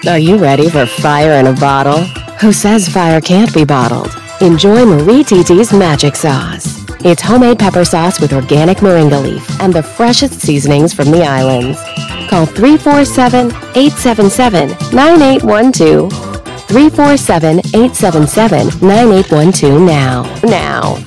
Are you ready for fire in a bottle? Who says fire can't be bottled? Enjoy Marie Titi's Magic Sauce. It's homemade pepper sauce with organic moringa leaf and the freshest seasonings from the islands. Call 347-877-9812. 347-877-9812 now.